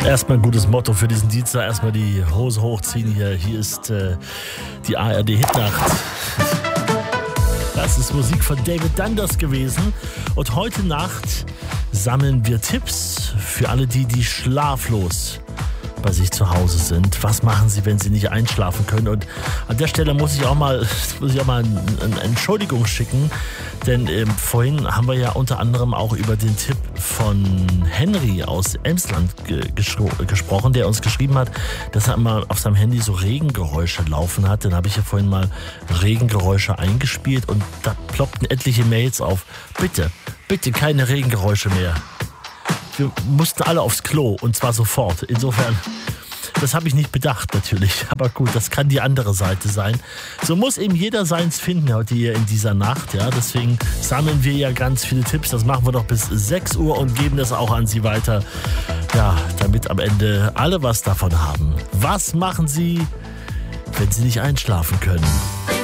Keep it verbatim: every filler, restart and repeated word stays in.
Erstmal ein gutes Motto für diesen Dienstag. Erstmal die Hose hochziehen hier. Hier ist äh, die A R D-Hitnacht. Das ist Musik von David Dundas gewesen. Und heute Nacht sammeln wir Tipps für alle die, die schlaflos bei sich zu Hause sind. Was machen sie, wenn sie nicht einschlafen können? Und an der Stelle muss ich auch mal, muss ich auch mal eine Entschuldigung schicken, denn ähm, vorhin haben wir ja unter anderem auch über den Tipp von Henry aus Emsland ge- gespro- gesprochen, der uns geschrieben hat, dass er immer auf seinem Handy so Regengeräusche laufen hat. Dann habe ich ja vorhin mal Regengeräusche eingespielt und da ploppten etliche Mails auf. Bitte, bitte keine Regengeräusche mehr. Wir mussten alle aufs Klo und zwar sofort. Insofern, das habe ich nicht bedacht natürlich. Aber gut, das kann die andere Seite sein. So muss eben jeder seins finden heute hier in dieser Nacht. Ja, deswegen sammeln wir ja ganz viele Tipps. Das machen wir doch bis sechs Uhr und geben das auch an Sie weiter. Ja, damit am Ende alle was davon haben. Was machen Sie, wenn Sie nicht einschlafen können?